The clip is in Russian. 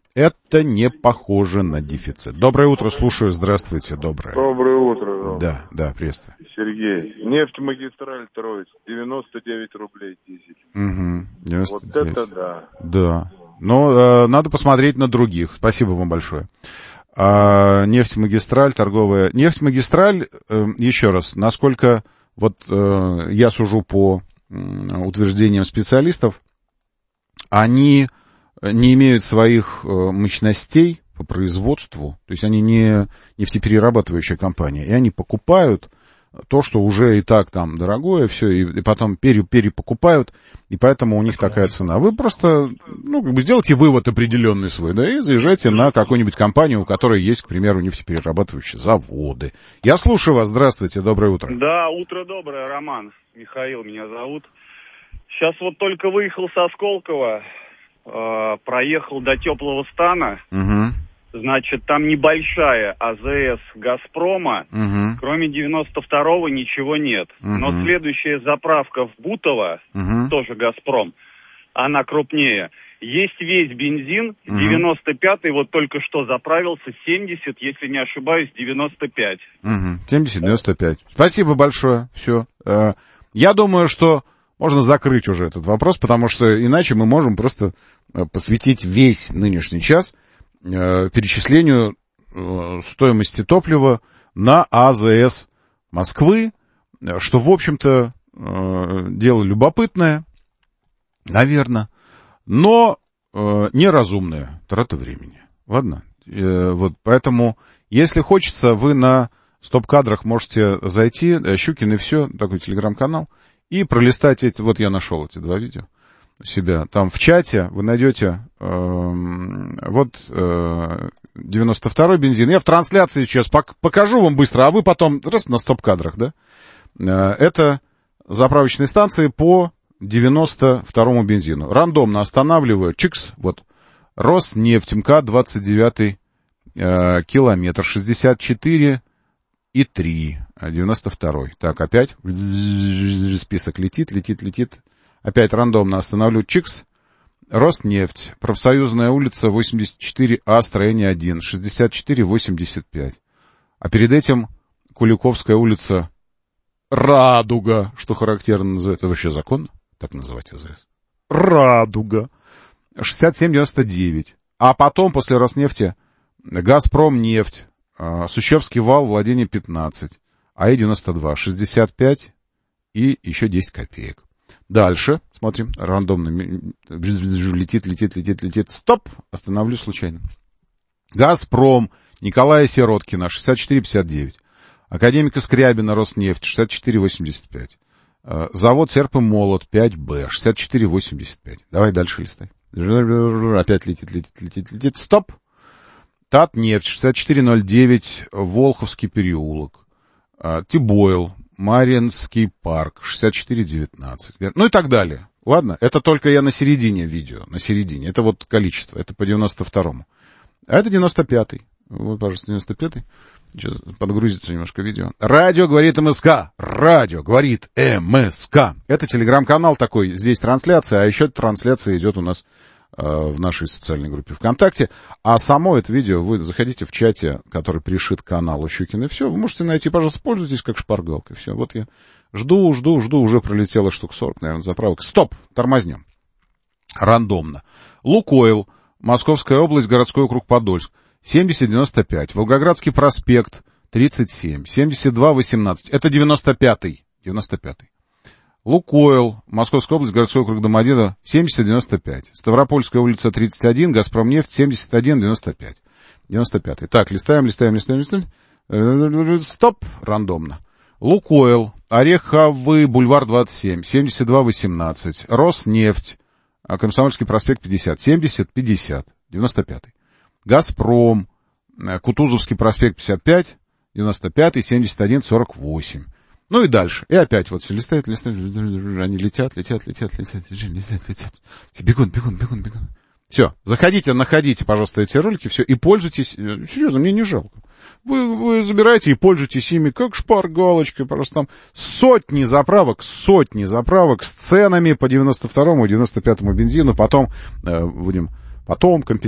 Это не похоже на дефицит. Доброе утро, слушаю. Здравствуйте, доброе. Доброе утро. Да, приветствую. Сергей. Нефтьмагистраль Троиц, 99 рублей дизель. Угу, 99. Вот это да. Да. Но надо посмотреть на других. Спасибо вам большое. Нефтьмагистраль, торговая. Нефтьмагистраль, еще раз, насколько вот я сужу по утверждениям специалистов, они не имеют своих мощностей по производству, то есть они не нефтеперерабатывающая компания, и они покупают то, что уже и так там дорогое, все, и потом перепокупают, и поэтому у них такая цена. Вы просто, сделайте вывод определенный свой, да, и заезжайте на какую-нибудь компанию, у которой есть, к примеру, нефтеперерабатывающие заводы. Я слушаю вас, здравствуйте, доброе утро. Да, утро доброе, Роман. Михаил меня зовут. Сейчас вот только выехал со Сколково, проехал до Теплого Стана. Угу. Значит, там небольшая АЗС «Газпрома», кроме 92-го ничего нет. Но следующая заправка в Бутово, тоже «Газпром», она крупнее. Есть весь бензин, 95-й, вот только что заправился, 70, если не ошибаюсь, 95. 70-95. Спасибо большое, все. Я думаю, что можно закрыть уже этот вопрос, потому что иначе мы можем просто посвятить весь нынешний час перечислению стоимости топлива на АЗС Москвы, что, в общем-то, дело любопытное, наверное, но неразумная трата времени. Ладно? Вот поэтому, если хочется, вы на стоп-кадрах можете зайти, Щукин и все, такой телеграм-канал, и пролистать эти, вот я нашел эти два видео у себя. Там в чате вы найдете 92-й бензин. Я в трансляции сейчас покажу вам быстро, а вы потом раз на стоп-кадрах, да? Это заправочные станции по 92-му бензину. Рандомно останавливаю. Чикс, вот. Роснефть, МК, 29-й километр, 64,3, 92-й. Так, опять список летит. Опять рандомно остановлю. Чикс. Роснефть. Профсоюзная улица, 84А, строение 1, 64,85. А перед этим Куликовская улица, Радуга, что характерно называется. Вообще законно так называть АЗС? Радуга. 67,99. А потом, после Роснефти, Газпром нефть, Сущевский вал, владение 15, АИ-92, 65 и еще 10 копеек. Дальше, смотрим, рандомно летит. Стоп! Остановлю случайно. Газпром, Николая Сироткина, 64,59. Академика Скрябина, Роснефть, 64,85. Завод Серп и Молот, 5Б, 64,85. Давай дальше листай. Опять летит. Стоп! Татнефть, 64,09, Волховский переулок. Тибойл, Марьинский парк, 64,19. Ну и так далее. Ладно? Это только я на середине видео. На середине. Это вот количество. Это по 92-му. А это 95-й. Вот, пожалуйста, 95-й. Сейчас подгрузится немножко видео. Радио говорит МСК. Радио говорит МСК. Это телеграм-канал такой. Здесь трансляция. А еще трансляция идет у нас в нашей социальной группе ВКонтакте. А само это видео вы заходите в чате, который пришит к каналу Щукин, и все. Вы можете найти, пожалуйста, пользуйтесь как шпаргалкой. Все. Вот я жду. Уже пролетело штук 40, наверное, заправок. Стоп! Тормознем. Рандомно. Лукойл. Московская область, городской округ Подольск. 70,95. Волгоградский проспект. 37. 72,18. Это 95-й. 95-й. Лукойл, Московская область, городской округ Домодедово, 70,95. Ставропольская улица, 31, Газпромнефть, 71,95. 95-й. Так, листаем. Стоп, рандомно. Лукойл, Ореховый бульвар, 27, 72,18. Роснефть, Комсомольский проспект, 50, 70,50. 95-й. Газпром, Кутузовский проспект, 55, 95-й, 71,48. Ну и дальше. И опять вот все листают. Они летят. Бегун. Все. Заходите, находите, пожалуйста, эти ролики, все, и пользуйтесь. Серьезно, мне не жалко. Вы забираете и пользуйтесь ими, как шпаргалочкой. Пожалуйста, там сотни заправок с ценами по 92-му и 95-му бензину. Потом будем компенсировать.